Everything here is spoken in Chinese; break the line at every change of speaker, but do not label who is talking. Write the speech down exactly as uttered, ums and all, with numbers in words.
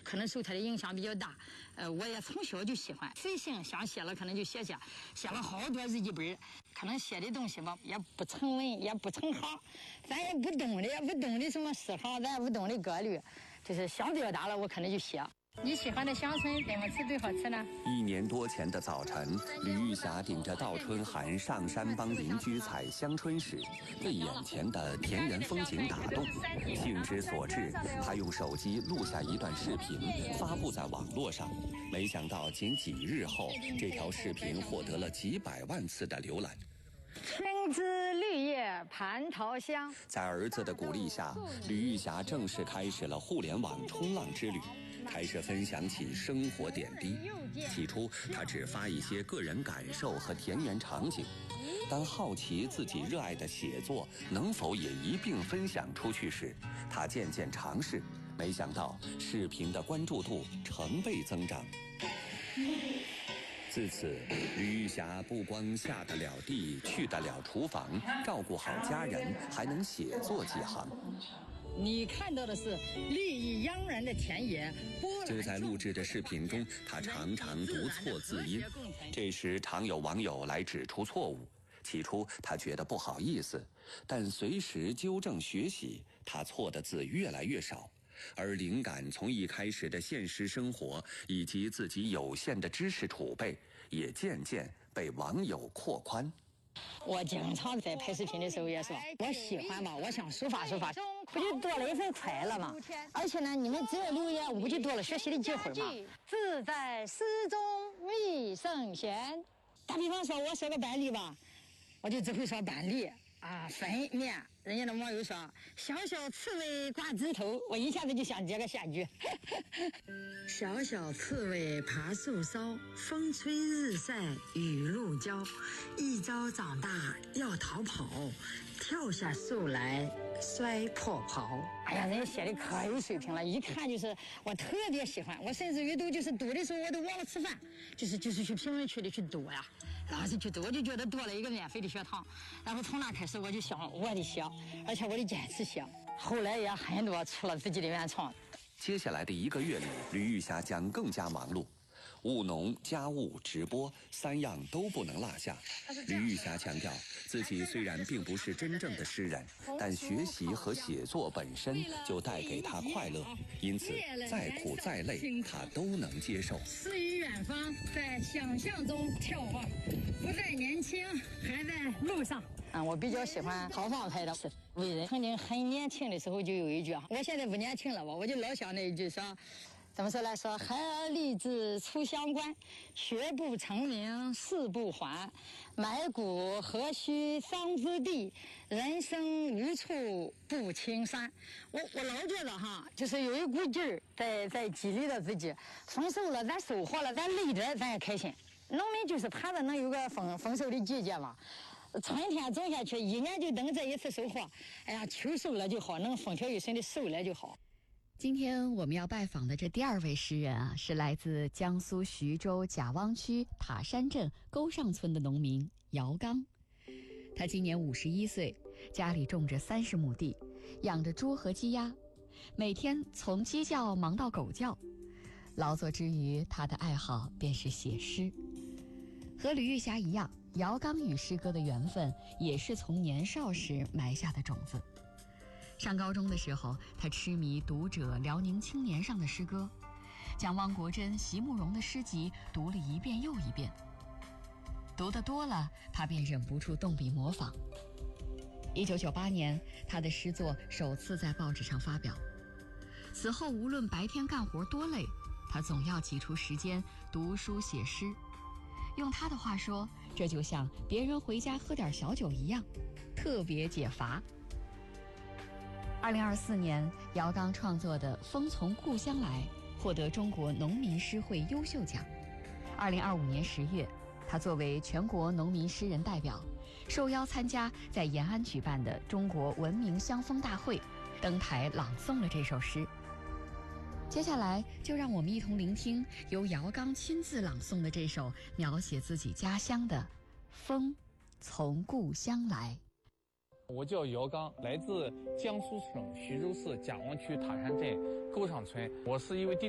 可能受他的影响比较大。呃，我也从小就喜欢，随性想写了可能就写写，写了好多日记本。可能写的东西吧也不成文，也不成行，咱也不懂的，也不懂的什么诗行，咱也不懂的格律，就是想表达了，我可能就写。你喜欢的乡村怎么吃最好吃呢？
一年多前的早晨，吕玉霞顶着倒春寒上山帮邻居采香椿时，被眼前的田园风景打动，兴之所至，她用手机录下一段视频，发布在网络上。没想到仅几日后，这条视频获得了几百万次的浏览。
春枝绿叶蟠桃香。
在儿子的鼓励下，吕玉霞正式开始了互联网冲浪之旅。开始分享起生活点滴。起初，他只发一些个人感受和田园场景，当好奇自己热爱的写作能否也一并分享出去时，他渐渐尝试，没想到视频的关注度成倍增长。自此，吕玉霞不光下得了地，去得了厨房，照顾好家人，还能写作几行。
你看到的是绿意盎然的田野。
就在录制的视频中，他常常读错字音，这时常有网友来指出错误。起初他觉得不好意思，但随时纠正学习，他错的字越来越少，而灵感从一开始的现实生活以及自己有限的知识储备，也渐渐被网友扩宽。
我经常在拍视频的时候也说，我喜欢嘛，我想抒发抒发，不就多了一份快乐嘛？而且呢，你们只要留言，我不就多了学习的机会嘛？字在诗中一圣贤。打比方说，我说个板栗吧，我就只会说板栗啊，粉面。人家的网友说小小刺猬挂枝头，我一下子就想接个下句。
小小刺猬爬树梢，风吹日晒雨露浇。一朝长大要逃跑，跳下树来摔破袍。
哎呀，人家写的可有水平了，一看就是我特别喜欢。我甚至于都就是读的时候我都忘了吃饭，就是就是去评论区里去读呀，老是去读，我就觉得多了一个免费的学堂。然后从那开始我就想我得写，而且我得坚持写。后来也很多出了自己的原创。
接下来的一个月里，吕玉霞将更加忙碌，务农、家务、直播三样都不能落下。吕玉霞强调，自己虽然并不是真正的诗人，但学习和写作本身就带给她快乐，因此再苦再累，她都能接受。
诗与远方，在想象中眺望，不再年轻，还在路上。嗯，我比较喜欢豪放派的伟人。曾经很年轻的时候就有一句，我现在不年轻了吧，我就老想那一句说，怎么说来说，孩儿立志出乡关，学不成名誓不还，埋骨何须桑之地，人生无处不青山。我我老觉得哈，就是有一股劲儿在在激励着自己，丰收了咱收获了，咱累着咱也开心。农民就是盼着能有个丰丰收的季节嘛。春天种下去，一年就等这一次收获。哎呀，秋收了就好，能风调雨顺的收了就好。
今天我们要拜访的这第二位诗人啊，是来自江苏徐州贾汪区塔山镇沟上村的农民姚刚。他今年五十一岁，家里种着三十亩地，养着猪和鸡鸭，每天从鸡叫忙到狗叫。劳作之余，他的爱好便是写诗。和吕玉霞一样，姚刚与诗歌的缘分也是从年少时埋下的种子。上高中的时候，他痴迷《读者》辽宁青年上的诗歌，将汪国真、席慕容的诗集读了一遍又一遍。读得多了，他便忍不住动笔模仿。一九九八年，他的诗作首次在报纸上发表。此后，无论白天干活多累，他总要挤出时间读书写诗。用他的话说，这就像别人回家喝点小酒一样，特别解乏。二零二四年，姚刚创作的《风从故乡来》获得中国农民诗会优秀奖。二零二五年十月，他作为全国农民诗人代表，受邀参加在延安举办的中国文明乡风大会，登台朗诵了这首诗。接下来就让我们一同聆听由姚刚亲自朗诵的这首描写自己家乡的《风从故乡来》。
我叫姚刚，来自江苏省徐州市贾汪区塔山镇沟上村。我是一位地